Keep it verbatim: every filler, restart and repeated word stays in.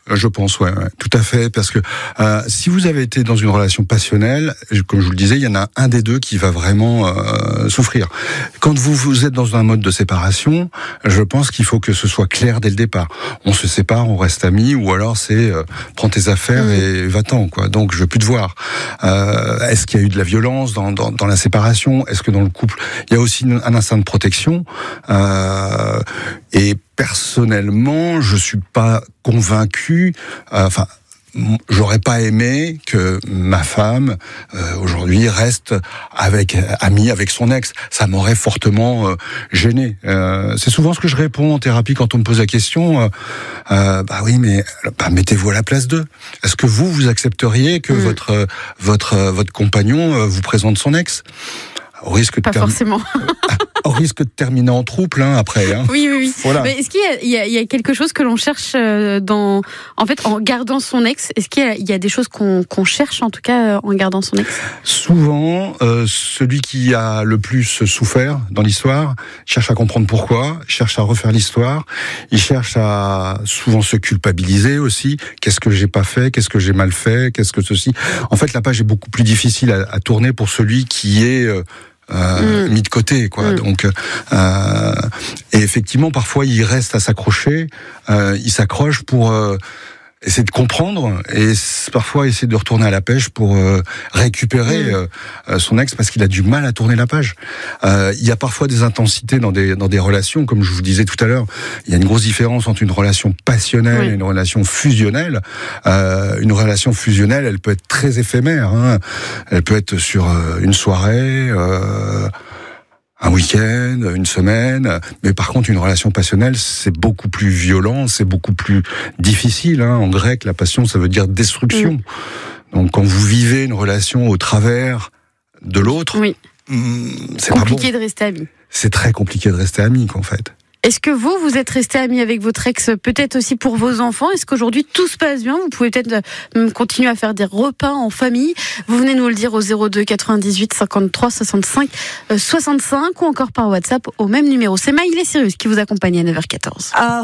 Je pense, ouais, ouais, tout à fait, parce que euh, si vous avez été dans une relation passionnelle, comme je vous le disais, il y en a un des deux qui va vraiment euh, souffrir. Quand vous, vous êtes dans un mode de séparation, je pense qu'il faut que ce soit clair dès le départ. On se sépare, on reste amis, ou alors c'est euh, prends tes affaires mmh. et va-t'en, quoi. Donc je veux plus te voir. Euh, est-ce qu'il y a eu de la violence dans, dans, dans la séparation ? Est-ce que dans le couple, il y a aussi un instinct de protection ? euh, Et personnellement, je suis pas convaincu. Euh, enfin, j'aurais pas aimé que ma femme euh, aujourd'hui reste avec amie avec son ex. Ça m'aurait fortement euh, gêné. Euh, c'est souvent ce que je réponds en thérapie quand on me pose la question. Euh, euh, bah oui, mais bah, mettez-vous à la place d'eux. Est-ce que vous vous accepteriez que mmh. votre votre votre compagnon vous présente son ex ? Au risque de pas term... forcément. Au risque de terminer en trouble, hein, après. Hein. Oui, oui, oui. Voilà. Mais est-ce qu'il y a, il y, a, il y a quelque chose que l'on cherche dans, en fait, en gardant son ex ? Est-ce qu'il y a, il y a des choses qu'on, qu'on cherche, en tout cas, en gardant son ex ? Souvent, euh, celui qui a le plus souffert dans l'histoire cherche à comprendre pourquoi, cherche à refaire l'histoire. Il cherche à souvent se culpabiliser aussi. Qu'est-ce que j'ai pas fait ? Qu'est-ce que j'ai mal fait ? Qu'est-ce que ceci ? En fait, la page est beaucoup plus difficile à, à tourner pour celui qui est euh, Euh, mmh. mis de côté, quoi. Mmh. Donc, euh, et effectivement, parfois, il reste à s'accrocher. Euh, il s'accroche pour euh, essayer de comprendre et parfois essayer de retourner à la pêche pour euh, récupérer mmh. euh, son ex parce qu'il a du mal à tourner la page. Euh, il y a parfois des intensités dans des dans des relations, comme je vous disais tout à l'heure. Il y a une grosse différence entre une relation passionnelle oui. et une relation fusionnelle. Euh, une relation fusionnelle, elle peut être très éphémère. Hein. Elle peut être sur euh, une soirée. Euh, un week-end, une semaine, mais par contre une relation passionnelle, c'est beaucoup plus violent, c'est beaucoup plus difficile. Hein. En grec, la passion, ça veut dire destruction. Mmh. Donc quand vous vivez une relation au travers de l'autre, oui. c'est compliqué pas bon. de rester ami. C'est très compliqué de rester ami, en fait. Est-ce que vous, vous êtes resté ami avec votre ex, peut-être aussi pour vos enfants ? Est-ce qu'aujourd'hui, tout se passe bien ? Vous pouvez peut-être continuer à faire des repas en famille. Vous venez nous le dire au zéro deux quatre-vingt-dix-huit cinquante-trois soixante-cinq soixante-cinq ou encore par WhatsApp au même numéro. C'est Miley Cyrus qui vous accompagne à neuf heures quatorze. Ah.